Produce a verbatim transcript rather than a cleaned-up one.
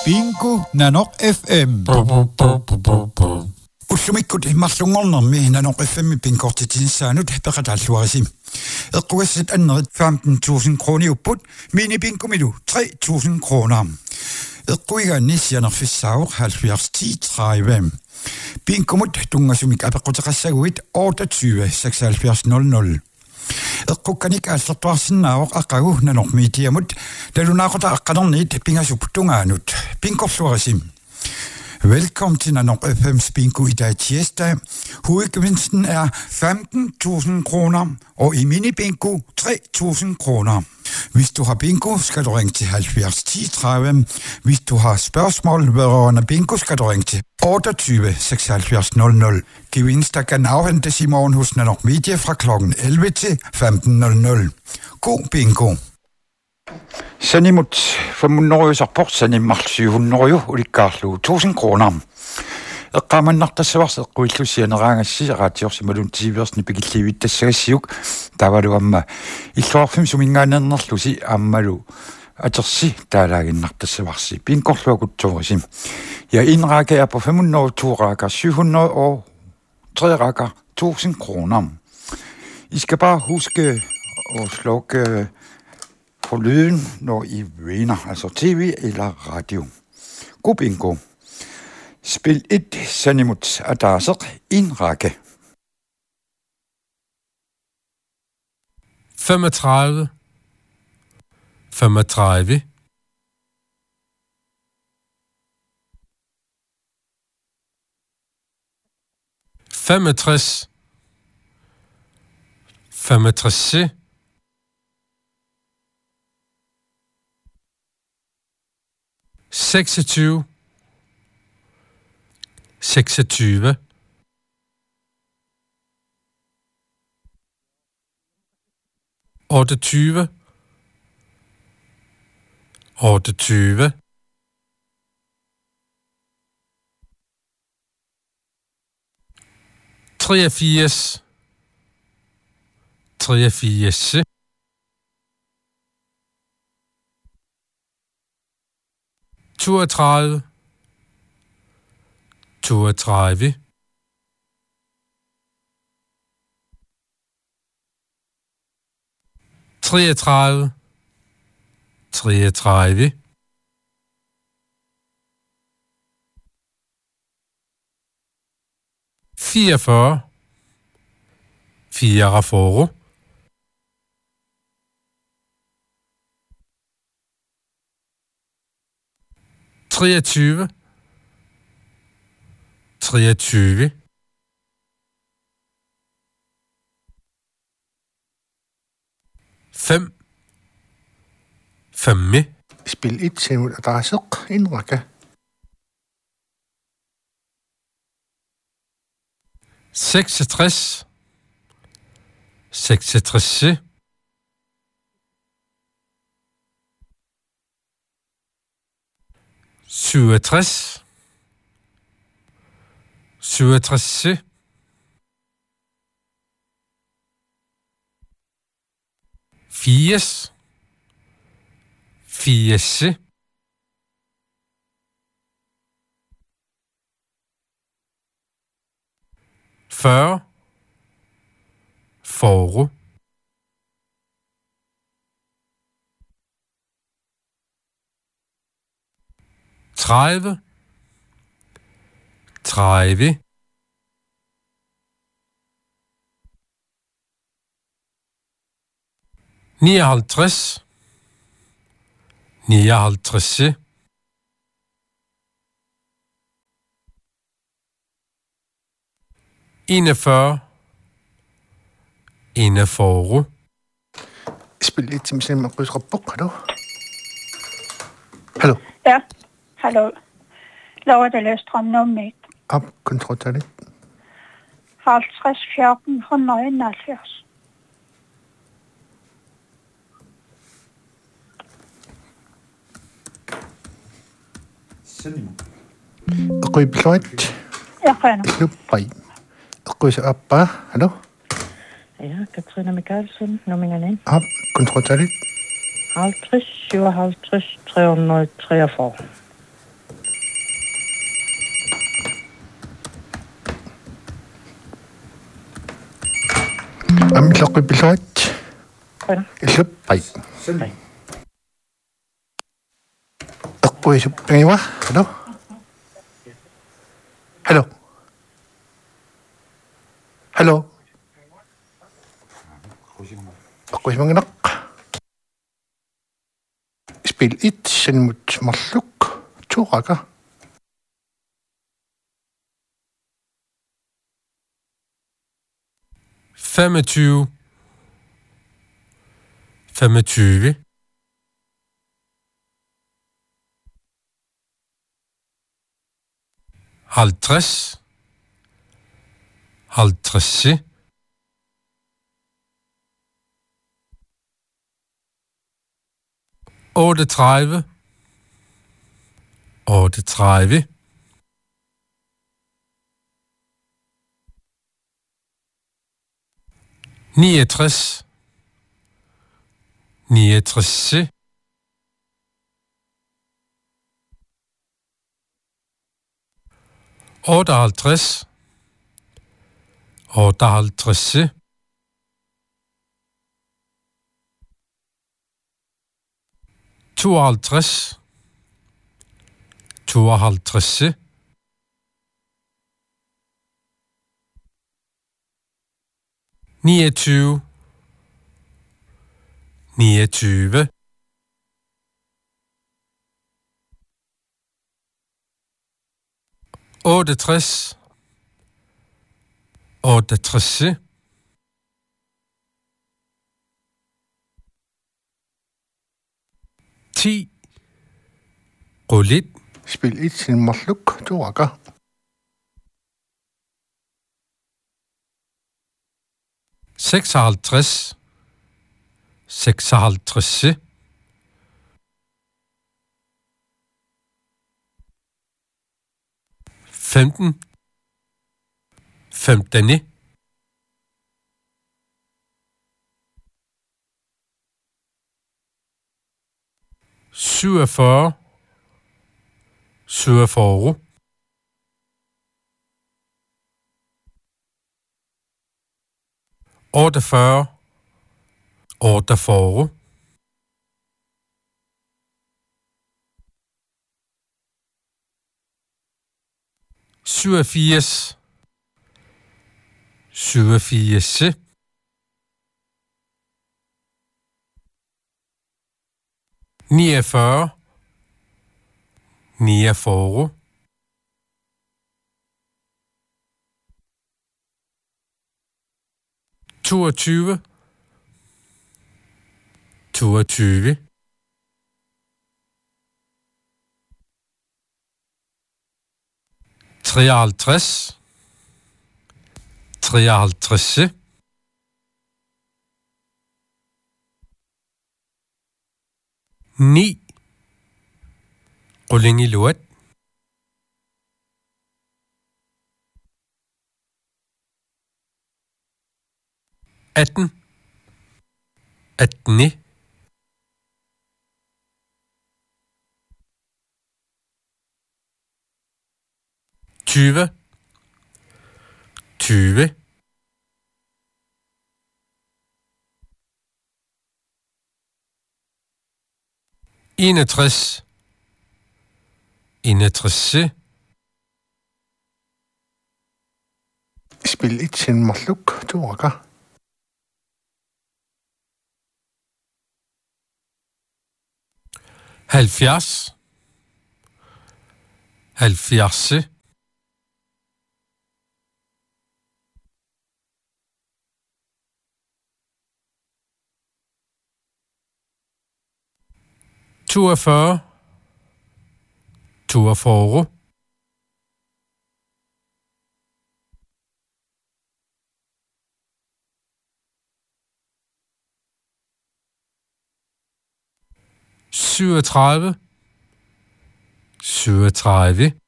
Bingo Nanok F M. Ussumikut marlungornermi Nanok F M pinkortitinsaanut peqatalluarisim. Eqquassit annerit femten tusind kroner upput mini bingomilu tre tusind kroner. Eqquigaanni sianerfissauq halvfjerds ti tredive. Bingomut tungasumik apequtaqassaguit otteogtyve seksoghalvfjerds nul nul. Eqqukanik allertuarsinnaavoq aqagu nanormiitiamut talunaaqota aqqanerniit pingasuptungaanut pinkorluarisim. Velkommen til Nanok F M's bingo i dag tirsdag. Hovedgevinsten er femten tusind kroner, og i mini-bingo tre tusind kroner. Hvis du har bingo, skal du ringe til halvfjerds ti tredive. Hvis du har spørgsmål vedrørende bingo, skal du ringe til otteogtyve seksoghalvfjerds nul nul. Gevinster kan afhentes i morgen hos Nanok Media fra klokken elleve til femten nul nul. God bingo! Sanimut femhundrede sanimart syvhundrede ulikkaarlu tusind kroner. Eqqamannartassavars eqquillusianerangassi raatiorsimalun tiiviarsni pikillivittassagasiuk tavaluamma illuarfim sumingaannernerlusi aammalu atersi taalaaginnartassavarsi pinkorluakuttuurisim ja indrække er på fem hundrede to rækker syv hundrede og tre rækker tusind kroner. I skal bare huske at slukke for lyden, når I vinder, altså tv eller radio. God bingo. Spil et sanimut adasser en række. femogtredive, femogtredive, femogtres, femogtres, seksogtyve, seksogtyve, otteogtyve, otteogtyve, treogfirs, treogfirs, toogtredive, toogtredive, treogtredive, treogtredive, fireogfyrre, fireogfyrre, treogtyve, treogtyve, fem, femme. Spil et sanimut adasser en række. seksogtres, seksogtres, syvogtres, syvogtres, firs, firs, fyrre, fyrre, tredive, tredive, nioghalvtreds, nioghalvtreds, enogfyrre, enogfyrre. Spil et sanimut adasser. Hallo? Hallo? Ja, hallo. Lotte Løstrøm, nummer et. Op, kontroltallet. halvtreds fjorten hundrede enoghalvfjerds. Sanimut. Eqquipluat. Jeg kender. Klubbai. Eqquisa appa. Hallo? Ja, Katrine Mikkelsen, nummer en. Op, kontroltallet. halvtreds syvoghalvtreds tre hundrede treogfyrre. Amilaqipilluat. Bueno. Illuppай. Eqquisuppiwa. Hallo. Hallo. Hallo. Eqquismanginaq. Spil et sinmut marluk. Tuqaka. femogtyve, femogtyve, halvtreds, halvtreds, otteogtredive, otteogtredive, niogtres, niogtres, otteoghalvtreds, otteoghalvtreds, tooghalvtreds, tooghalvtreds, niogtyve, niogtyve, otteogtres, otteogtres, ti, rullet, Spil et sinmarluk. Tuqaka. seksoghalvtreds, seksoghalvtreds, femten, femten, syvogfyrre, syvogfyrre, otteogfyrre, otteogfyrre, syvogfirs, syvogfirs, niogfyrre, niogfyrre, toogtyve, toogtyve, treoghalvtreds, treoghalvtreds, ni, Rullingiluat, atten, atten, tyve, tyve, enogtres, enogtres, Spil et sinmarluk. Tuqaka. halvfjerds, halvfjerds, toogfyrre, toogfyrre, syvogtredive, syvogtredive,